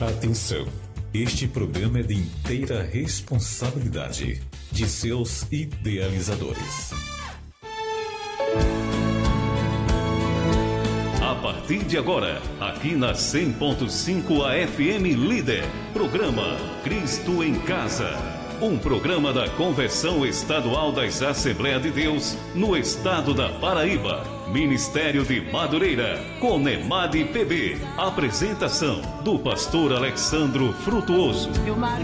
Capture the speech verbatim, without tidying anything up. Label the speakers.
Speaker 1: Atenção! Este programa é de inteira responsabilidade de seus idealizadores.
Speaker 2: A partir de agora, aqui na cem ponto cinco A F M Líder, programa Cristo em Casa. Um programa da Convenção Estadual das Assembleias de Deus no estado da Paraíba. Ministério de Madureira, Conemad P B. Apresentação do pastor Alexandro Frutuoso.